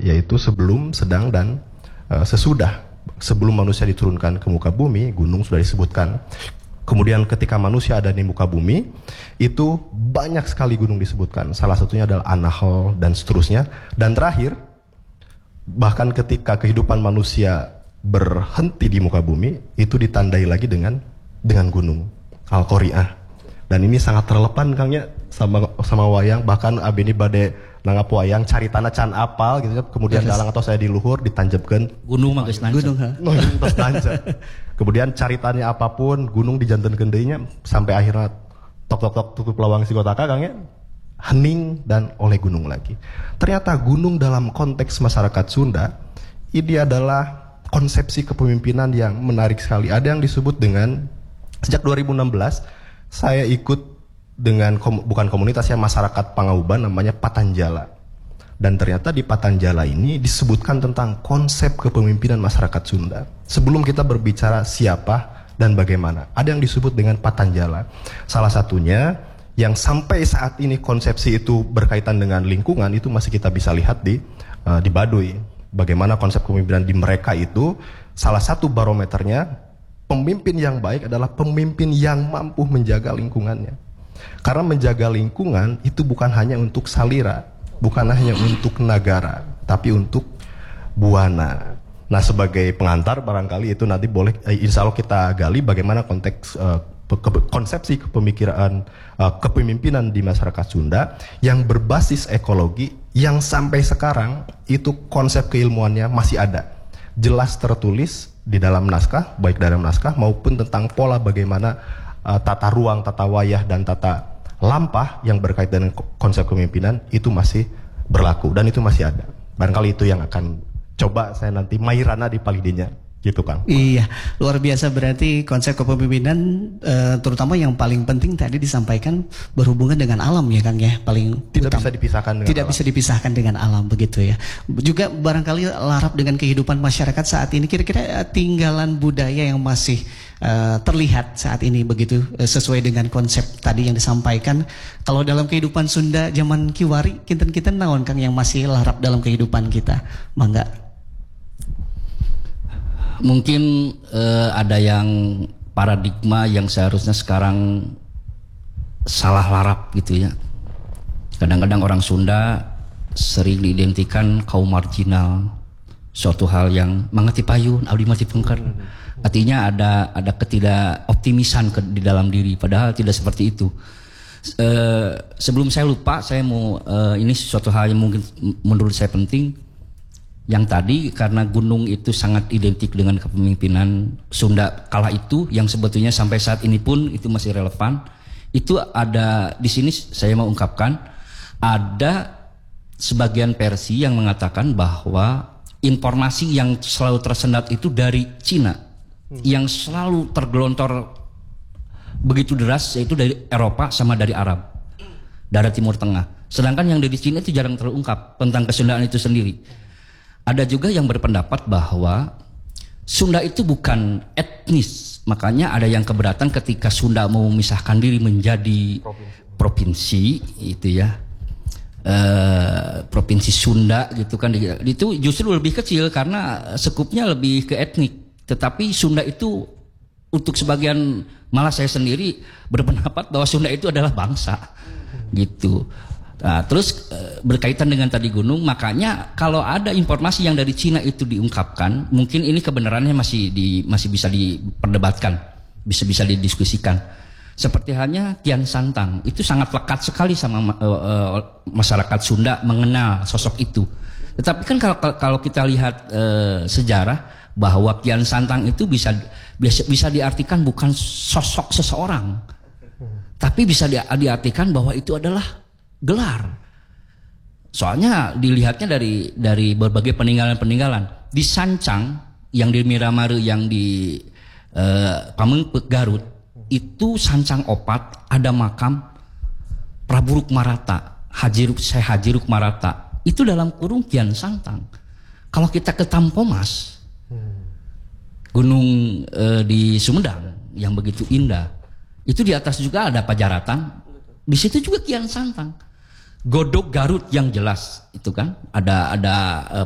yaitu sebelum, sedang, dan sesudah. Sebelum manusia diturunkan ke muka bumi, gunung sudah disebutkan. Kemudian ketika manusia ada di muka bumi, itu banyak sekali gunung disebutkan. Salah satunya adalah Anahal dan seterusnya. Dan terakhir, bahkan ketika kehidupan manusia berhenti di muka bumi, itu ditandai lagi dengan gunung Al-Qari'ah. Dan ini sangat relevan Kang ya sama wayang. Bahkan abini bade nangap wayang cari tanah can apal gitu, kemudian dalang atau saya di luhur ditanjepkeun gunung mah geus nancep. Kemudian cari tanah apapun gunung dijantenkeun deui nya sampai akhirnya tok tutup lawang si kota Kang ya, hening dan oleh gunung lagi. Ternyata gunung dalam konteks masyarakat Sunda ini adalah konsepsi kepemimpinan yang menarik sekali. Ada yang disebut dengan, sejak 2016 saya ikut dengan bukan komunitas ya, masyarakat Pangauban namanya Patanjala. Dan ternyata di Patanjala ini disebutkan tentang konsep kepemimpinan masyarakat Sunda. Sebelum kita berbicara siapa dan bagaimana, ada yang disebut dengan Patanjala. Salah satunya yang sampai saat ini konsepsi itu berkaitan dengan lingkungan, itu masih kita bisa lihat di Baduy. Bagaimana konsep kepemimpinan di mereka itu, salah satu barometernya, pemimpin yang baik adalah pemimpin yang mampu menjaga lingkungannya. Karena menjaga lingkungan itu bukan hanya untuk salira, bukan hanya untuk negara, tapi untuk buana. Nah, sebagai pengantar barangkali itu nanti boleh insya Allah kita gali bagaimana konteks konsepsi kepemimpinan di masyarakat Sunda yang berbasis ekologi, yang sampai sekarang itu konsep keilmuannya masih ada, jelas tertulis di dalam naskah, baik dalam naskah maupun tentang pola bagaimana tata ruang, tata wayah, dan tata lampah yang berkaitan dengan konsep kepemimpinan itu masih berlaku dan itu masih ada. Barangkali itu yang akan coba saya nanti mairana di Palidenya gitu Kang. Iya, luar biasa. Berarti konsep kepemimpinan terutama yang paling penting tadi disampaikan berhubungan dengan alam ya Kang ya, paling tidak utama. Bisa dipisahkan dengan tidak alam. Bisa dipisahkan dengan alam begitu ya. Juga barangkali larap dengan kehidupan masyarakat saat ini, kira-kira tinggalan budaya yang masih terlihat saat ini begitu sesuai dengan konsep tadi yang disampaikan. Kalau dalam kehidupan Sunda zaman Kiwari, kinten-kinten naon Kang yang masih larap dalam kehidupan kita? Mangga. Mungkin ada yang paradigma yang seharusnya sekarang salah larap gitu ya. Kadang-kadang orang Sunda sering diidentikan kaum marginal, suatu hal yang mangati payun, abdi mati pengker. Artinya ada ketidakoptimisan di dalam diri, padahal tidak seperti itu. Sebelum saya lupa, saya mau ini suatu hal yang mungkin menurut saya penting. Yang tadi, karena gunung itu sangat identik dengan kepemimpinan Sunda kala itu, yang sebetulnya sampai saat ini pun itu masih relevan. Itu ada di sini saya mau ungkapkan, ada sebagian versi yang mengatakan bahwa informasi yang selalu tersendat itu dari Cina, yang selalu tergelontor begitu deras, yaitu dari Eropa sama dari Arab, dari Timur Tengah. Sedangkan yang dari Cina itu jarang terungkap tentang kesundaan itu sendiri. Ada juga yang berpendapat bahwa Sunda itu bukan etnis, makanya ada yang keberatan ketika Sunda mau memisahkan diri menjadi provinsi itu ya, provinsi Sunda gitu kan, itu justru lebih kecil karena sekupnya lebih ke etnik. Tetapi Sunda itu untuk sebagian, malah saya sendiri berpendapat bahwa Sunda itu adalah bangsa gitu. Nah, terus berkaitan dengan tadi gunung, makanya kalau ada informasi yang dari Cina itu diungkapkan, mungkin ini kebenarannya masih bisa diperdebatkan, bisa didiskusikan. Seperti halnya Kian Santang, itu sangat lekat sekali sama masyarakat Sunda mengenal sosok itu. Tetapi kan kalau kita lihat sejarah, bahwa Kian Santang itu bisa diartikan bukan sosok seseorang, tapi bisa diartikan bahwa itu adalah gelar. Soalnya dilihatnya dari berbagai peninggalan di Sancang, yang di Miramare, yang di Pamengpeuk Garut, itu Sancang Opat ada makam Prabu Rukmarata, Syekh Haji Rukmarata, itu dalam kurung Kian Santang. Kalau kita ke Tampomas, gunung di Sumedang yang begitu indah, itu di atas juga ada Pajaratan, di situ juga Kian Santang. Godok Garut yang jelas itu kan ada